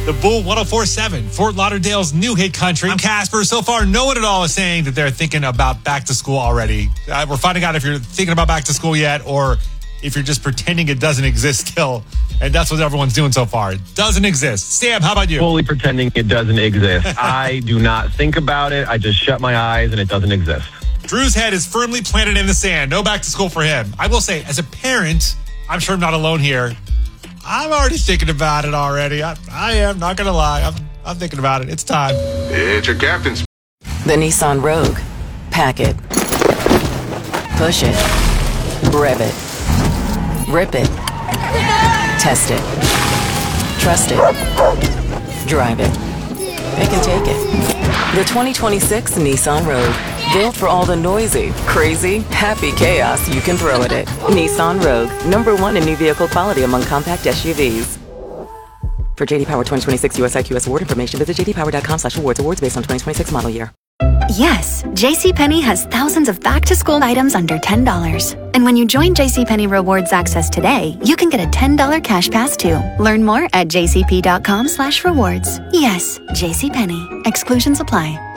The Bull 104.7, Fort Lauderdale's new hit country. I'm Casper. So far, no one at all is saying that they're thinking about back to school already. We're finding out if you're thinking about back to school yet or if you're just pretending it doesn't exist still. And that's what everyone's doing so far. It doesn't exist. Sam, how about you? Fully pretending it doesn't exist. I do not think about it. I just shut my eyes and it doesn't exist. Drew's head is firmly planted in the sand. No back to school for him. I will say, as a parent, I'm sure I'm not alone here. I'm already thinking about it already. I am, not going to lie. I'm thinking about it. It's time. It's your captain's. The Nissan Rogue. Pack it. Push it. Rev it. Rip it. Test it. Trust it. Drive it. Pick and take it. The 2026 Nissan Rogue. Built for all the noisy, crazy, happy chaos you can throw at it. Nissan Rogue. #1 in new vehicle quality among compact SUVs. For JD Power 2026 US IQS award information, visit jdpower.com/awards. Awards based on 2026 model year. Yes, JCPenney has thousands of back-to-school items under $10. And when you join JCPenney Rewards Access today, you can get a $10 cash pass too. Learn more at jcp.com/rewards. Yes, JCPenney. Exclusions apply.